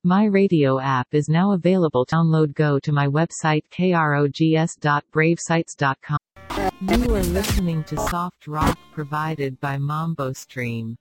My radio app is now available. Download. Go to my website krogs.bravesites.com. You are listening to soft rock provided by Mambo Stream.